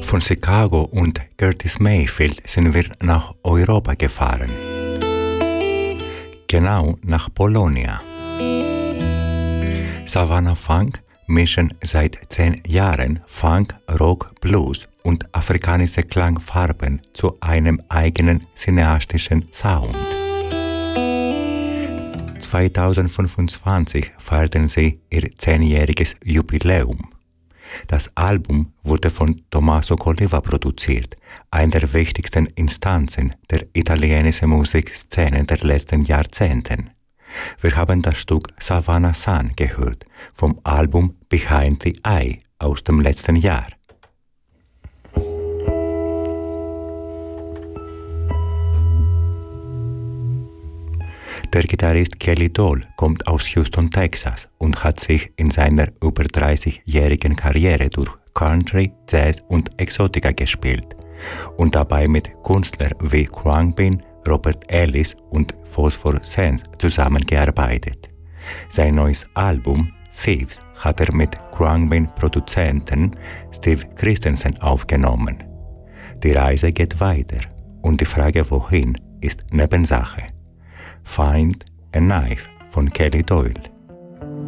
Von Chicago und Curtis Mayfield sind wir nach Europa gefahren. Genau nach Bologna. Savannah Funk mischen seit 10 Jahren Funk, Rock, Blues und afrikanische Klangfarben zu einem eigenen cineastischen Sound. 2025 feierten sie ihr 10-jähriges Jubiläum. Das Album wurde von Tommaso Colliva produziert, einer der wichtigsten Instanzen der italienischen Musikszene der letzten Jahrzehnte. Wir haben das Stück Savannah Sun gehört, vom Album Behind the Eye aus dem letzten Jahr. Der Gitarrist Kelly Doll kommt aus Houston, Texas und hat sich in seiner über 30-jährigen Karriere durch Country, Jazz und Exotica gespielt und dabei mit Künstlern wie Khruangbin, Robert Ellis und Phosphor Sense zusammengearbeitet. Sein neues Album Thieves hat er mit Khruangbin-Produzenten Steve Christensen aufgenommen. Die Reise geht weiter und die Frage wohin ist Nebensache. Find a Knife von Kelly Doyle.